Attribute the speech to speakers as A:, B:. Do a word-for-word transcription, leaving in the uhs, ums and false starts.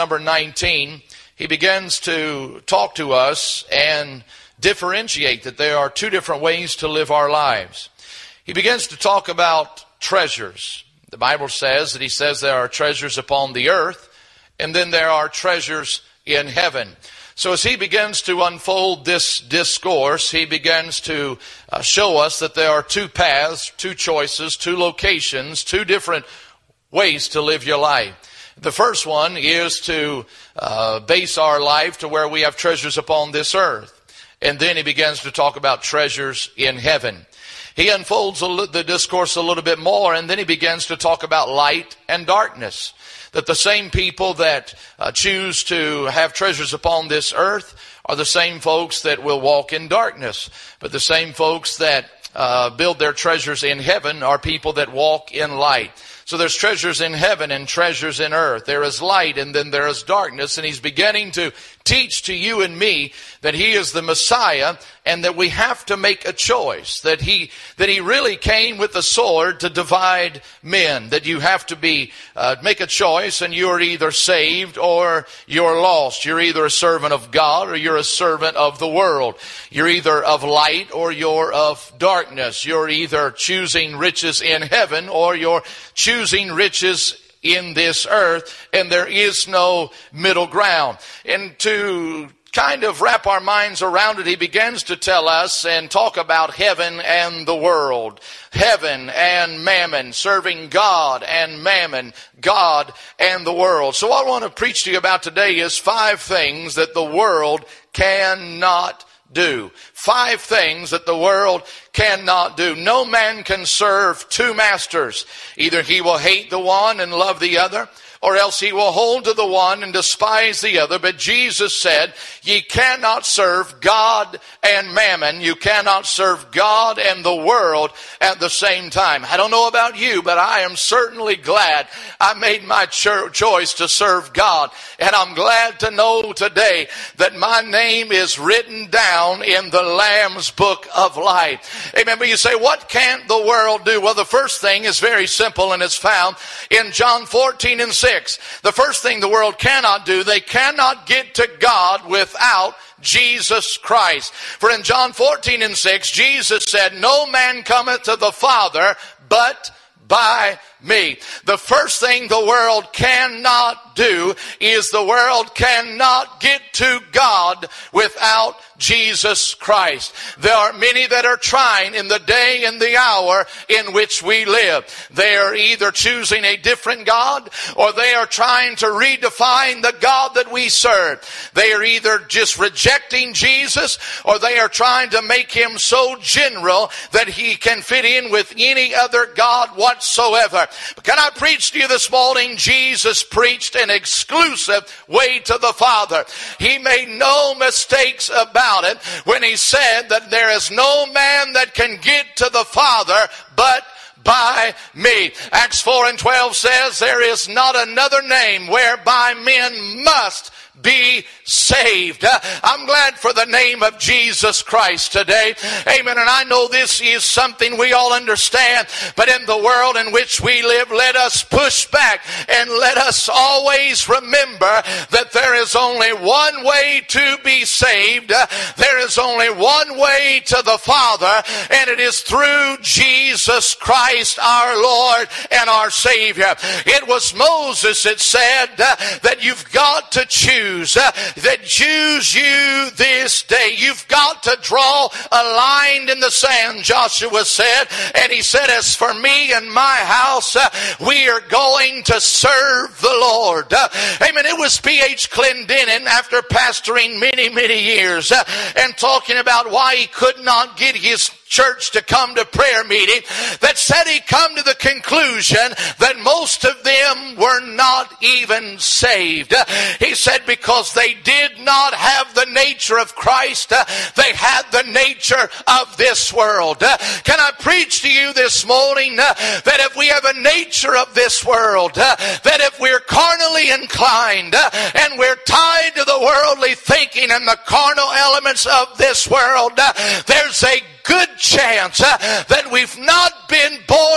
A: number nineteen, he begins to talk to us and differentiate that there are two different ways to live our lives. He begins to talk about treasures. The Bible says that he says there are treasures upon the earth, and then there are treasures in heaven. So as he begins to unfold this discourse, he begins to uh, show us that there are two paths, two choices, two locations, two different ways to live your life. The first one is to uh, base our life to where we have treasures upon this earth. And then he begins to talk about treasures in heaven. He unfolds the discourse a little bit more, and then he begins to talk about light and darkness. That the same people that uh, choose to have treasures upon this earth are the same folks that will walk in darkness. But the same folks that uh, build their treasures in heaven are people that walk in light. So there's treasures in heaven and treasures in earth. There is light and then there is darkness. And he's beginning to teach to you and me that he is the Messiah and that we have to make a choice. That he that he really came with the sword to divide men. That you have to be uh, make a choice, and you're either saved or you're lost. You're either a servant of God or you're a servant of the world. You're either of light or you're of darkness. You're either choosing riches in heaven or you're choosing riches in this earth, and there is no middle ground. And to kind of wrap our minds around it, he begins to tell us and talk about heaven and the world. Heaven and mammon, serving God and mammon, God and the world. So what I want to preach to you about today is five things that the world cannot do. Five things that the world cannot do. No man can serve two masters. Either he will hate the one and love the other, or else he will hold to the one and despise the other. But Jesus said, ye cannot serve God and mammon. You cannot serve God and the world at the same time. I don't know about you, but I am certainly glad I made my cho- choice to serve God. And I'm glad to know today that my name is written down in the Lamb's book of life. Amen. But you say, what can't the world do? Well, the first thing is very simple, and it's found in John fourteen and six. The first thing the world cannot do, they cannot get to God without Jesus Christ. For in John fourteen and six, Jesus said, no man cometh to the Father but by me. The first thing the world cannot do is the world cannot get to God without Jesus Christ. There are many that are trying in the day and the hour in which we live. They are either choosing a different God, or they are trying to redefine the God that we serve. They are either just rejecting Jesus, or they are trying to make him so general that he can fit in with any other God whatsoever. But can I preach to you this morning? Jesus preached an exclusive way to the Father. He made no mistakes about it when he said that there is no man that can get to the Father but by me. Acts four and twelve says, there is not another name whereby men must be saved. I'm glad for the name of Jesus Christ today. Amen. And I know this is something we all understand, but in the world in which we live, let us push back and let us always remember that there is only one way to be saved. There is only one way to the Father, and it is through Jesus Christ our Lord and our Savior. It was Moses that said that you've got to choose Uh, that choose you this day. You've got to draw a line in the sand, Joshua said. And he said, as for me and my house, uh, we are going to serve the Lord. Uh, amen. It was P H Clendenin, after pastoring many, many years uh, and talking about why he could not get his church to come to prayer meeting, that said he come to the conclusion that most of them were not even saved. He said because they did not have the nature of Christ, they had the nature of this world. Can I preach to you this morning that if we have a nature of this world, that if we're carnally inclined and we're tied to the worldly thinking and the carnal elements of this world, there's a good chance uh, that we've not been born